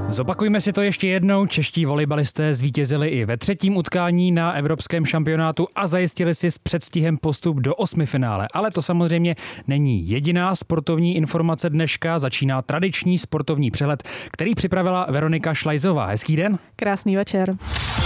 Zopakujme si to ještě jednou. Čeští volejbalisté zvítězili i ve třetím utkání na evropském šampionátu a zajistili si s předstihem postup do osmifinále. Ale to samozřejmě není jediná sportovní informace dneška. Začíná tradiční sportovní přehled, který připravila Veronika Šlajzová. Hezký den. Krásný večer.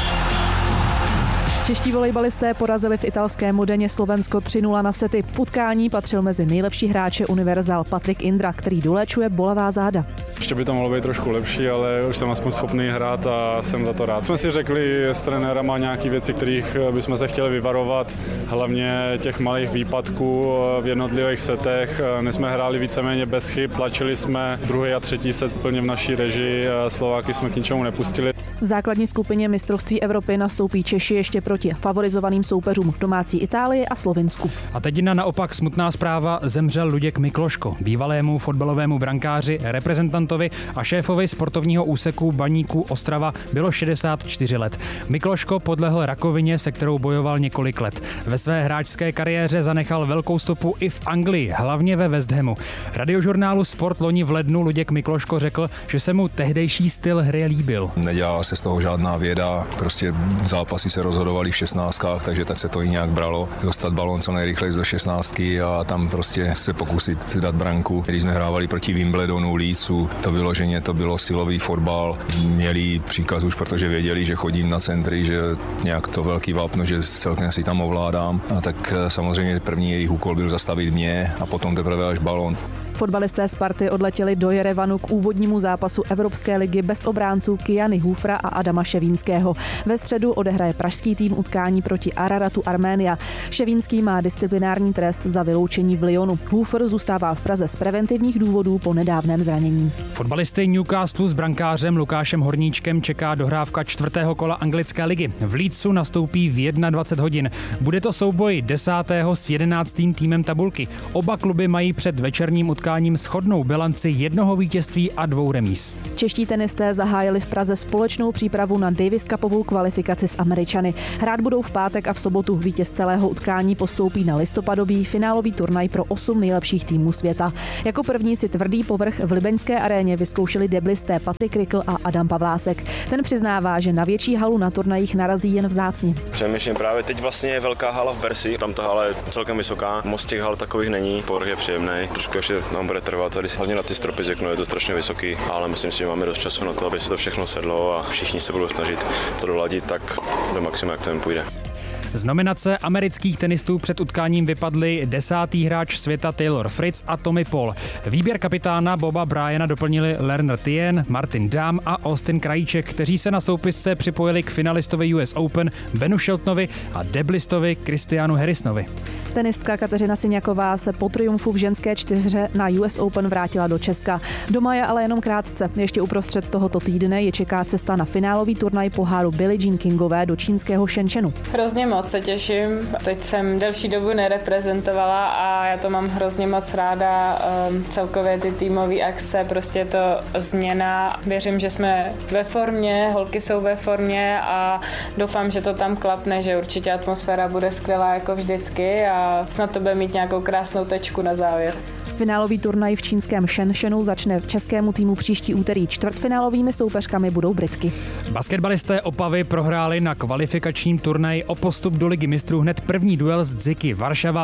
Čeští volejbalisté porazili v italském Modeně Slovensko 3-0 na sety. V utkání patřil mezi nejlepší hráče univerzál Patrik Indra, který doléčuje bolavá záda. Ještě by to mohlo být trošku lepší, ale už jsem aspoň schopný hrát a jsem za to rád. Jsme si řekli s trenérama nějaké věci, kterých bychom se chtěli vyvarovat, hlavně těch malých výpadků v jednotlivých setech. My jsme hráli víceméně bez chyb, tlačili jsme druhý a třetí set plně v naší režii, Slováky jsme k ničemu nepustili. V základní skupině mistrovství Evropy nastoupí Češi ještě proti favorizovaným soupeřům domácí Itálii a Slovinsku. A teď naopak smutná zpráva, zemřel Luděk Mikloško, bývalému fotbalovému brankáři, reprezentantovi a šéfovi sportovního úseku Baníku Ostrava bylo 64 let. Mikloško podlehl rakovině, se kterou bojoval několik let. Ve své hráčské kariéře zanechal velkou stopu i v Anglii, hlavně ve West Hamu. Radiožurnálu Sport loni v lednu Luděk Mikloško řekl, že se mu tehdejší styl hry líbil. Nedělala se z toho žádná věda, prostě zápasy se rozhodovaly v 16, takže tak se to i nějak bralo. Dostat balón co nejrychleji do 16 a tam prostě se pokusit dát branku. Když jsme hrávali proti Wimbledonu, Leedsu, to vyloženě to bylo silový fotbal. Měli příkaz už, protože věděli, že chodím na centry, že nějak to velký vápno, že celkem si tam ovládám. A tak samozřejmě první jejich úkol byl zastavit mě a potom teprve až balón. Fotbalisté Sparty odletěli do Jerevanu k úvodnímu zápasu Evropské ligy bez obránců Kyany Hufra a Adama Ševínského. Ve středu odehraje pražský tým utkání proti Araratu Arménia. Ševínský má disciplinární trest za vyloučení v Lyonu. Hufr zůstává v Praze z preventivních důvodů po nedávném zranění. Fotbalisty Newcastlu s brankářem Lukášem Horníčkem čeká dohrávka 4. kola anglické ligy. V Leedsu nastoupí v 21 hodin. Bude to souboj 10. s 11. týmem tabulky. Oba kluby mají před večerním utkáním shodnou bilanci 1 vítězství a 2 remíz. Čeští tenisté zahájili v Praze společnou přípravu na Davis Cupovou kvalifikaci s Američany. Hrát budou v pátek a v sobotu. Vítěz celého utkání postoupí na listopadový finálový turnaj pro 8 nejlepších týmů světa. Jako první si tvrdý povrch v libeňské aréně vyzkoušeli deblisté Patrik Rikl a Adam Pavlásek. Ten přiznává, že na větší halu na turnajích narazí jen vzácně. Přemýšlím právě teď vlastně je velká hala v Bercy, tam ta hala je celkem vysoká, moc těch hal takových není, povrch je příjemný, trošku ještě nám bude trvat, tady hlavně na ty stropy řeknu, je to strašně vysoký, ale myslím si, že máme dost času na to, aby se to všechno sedlo a všichni se budou snažit to doladit tak do maxima, jak to jim půjde. Z nominace amerických tenistů před utkáním vypadli 10. hráč světa Taylor Fritz a Tommy Paul. Výběr kapitána Boba Bryana doplnili Lerner Tien, Martin Damm a Austin Krajíček, kteří se na soupisce připojili k finalistovi US Open Benu Sheltonovi a deblistovi Christianu Harrisonovi. Tenistka Kateřina Syňaková se po triumfu v ženské čtyřhře na US Open vrátila do Česka. Doma je ale jenom krátce. Ještě uprostřed tohoto týdne je čeká cesta na finálový turnaj poháru Billie Jean Kingové do čínského Shenzhenu. Hrozně moc se těším. Teď jsem delší dobu nereprezentovala a já to mám hrozně moc ráda. Celkově ty týmové akce, prostě to změna. Věřím, že jsme ve formě, holky jsou ve formě a doufám, že to tam klapne, že určitě atmosféra bude skvělá jako vždycky a snad to bude mít nějakou krásnou tečku na závěr. Finálový turnaj v čínském Shenzhenu začne českému týmu příští úterý. Čtvrtfinálovými soupeřkami budou Britky. Basketbalisté Opavy prohráli na kvalifikačním turnaji o postup do Ligy mistrů hned první duel s Dziky Varšava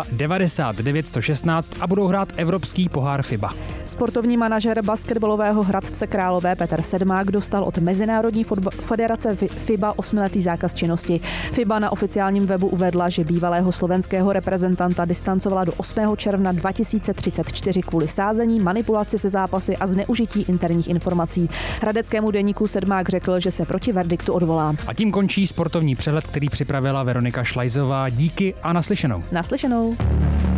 99-116 a budou hrát evropský pohár FIBA. Sportovní manažer basketbalového Hradce Králové Petr Sedmák dostal od Mezinárodní federace FIBA 8letý zákaz činnosti. FIBA na oficiálním webu uvedla, že bývalého slovenského reprezentanta distancovala do 8. června 2034 kvůli sázení, manipulaci se zápasy a zneužití interních informací. Hradeckému deníku Sedmák řekl, že se proti verdiktu odvolá. A tím končí sportovní přehled, který připravila Veronika Šlajzová. Díky a naslyšenou. Naslyšenou.